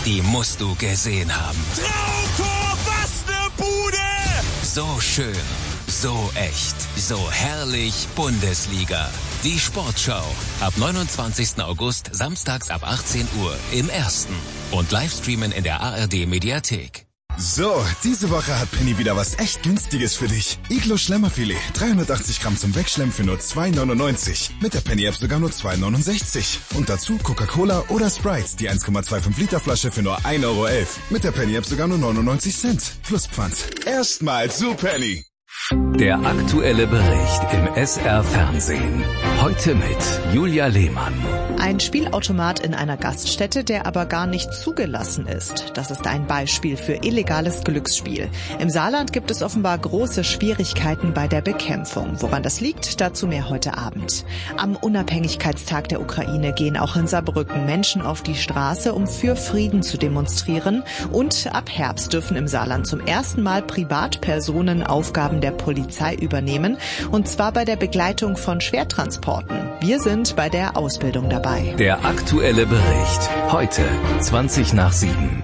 die musst du gesehen haben. Traumtor, was ne Bude! So schön, so echt, so herrlich Bundesliga. Die Sportschau. Ab 29. August, samstags ab 18 Uhr im Ersten. Und Livestreamen in der ARD Mediathek. So, diese Woche hat Penny wieder was echt Günstiges für dich. Iglo Schlemmerfilet, 380 Gramm zum Wegschlemmen für nur 2,99. Mit der Penny-App sogar nur 2,69. Und dazu Coca-Cola oder Sprite, die 1,25 Liter Flasche für nur 1,11 Euro. Mit der Penny-App sogar nur 99 Cent. Plus Pfand. Erstmal zu Penny. Der aktuelle Bericht im SR-Fernsehen. Heute mit Julia Lehmann. Ein Spielautomat in einer Gaststätte, der aber gar nicht zugelassen ist. Das ist ein Beispiel für illegales Glücksspiel. Im Saarland gibt es offenbar große Schwierigkeiten bei der Bekämpfung. Woran das liegt, dazu mehr heute Abend. Am Unabhängigkeitstag der Ukraine gehen auch in Saarbrücken Menschen auf die Straße, um für Frieden zu demonstrieren. Und ab Herbst dürfen im Saarland zum ersten Mal Privatpersonen Aufgaben der Polizei übernehmen. Und zwar bei der Begleitung von Schwertransporten. Wir sind bei der Ausbildung dabei. Der aktuelle Bericht. Heute 20 nach 7.